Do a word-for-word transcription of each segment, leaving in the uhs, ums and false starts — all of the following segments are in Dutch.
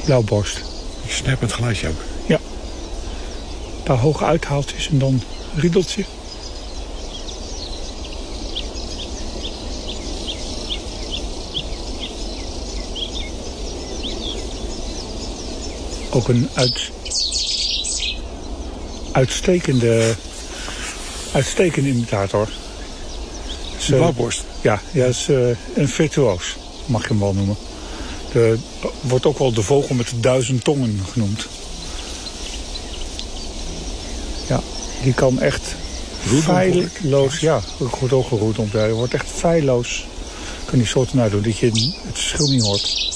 blauwborst. Ik snap het geluidje ook. Ja. Een paar hoge uithaaltjes en dan riedeltje. Ook een uit, uitstekende, uitstekende imitator. Dus, Een blauwborst? Uh, ja, ja, is uh, een virtuoos, mag je hem wel noemen. De, wordt ook wel de vogel met de duizend tongen genoemd. Ja, die kan echt feilloos, ja, ik word ook geroerd om. Hij wordt echt feilloos, kan die soorten uitdoen, dat je het verschil niet hoort.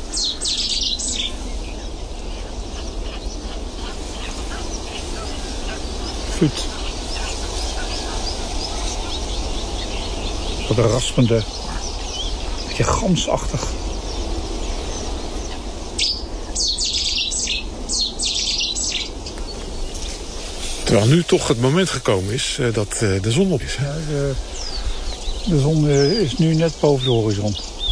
Fluit. Wat een raspende, beetje gansachtig. Terwijl nu toch het moment gekomen is uh, dat uh, de zon op is. Hè? Ja, de, de zon uh, is nu net boven de horizon.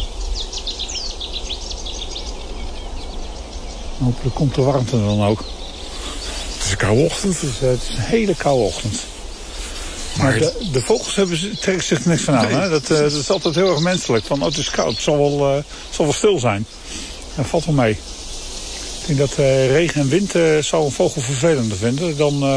Hopelijk komt de warmte dan ook. Het is een koude ochtend. Het is, uh, het is een hele koude ochtend. Maar, maar de, de vogels hebben, trekken zich er niks van aan. Nee. Hè? Dat, uh, dat is altijd heel erg menselijk. Van, oh, het is koud, het zal wel, uh, het zal wel stil zijn. Dat valt wel mee. Ik denk dat uh, regen en wind uh, zou een vogel vervelender vinden dan... Uh,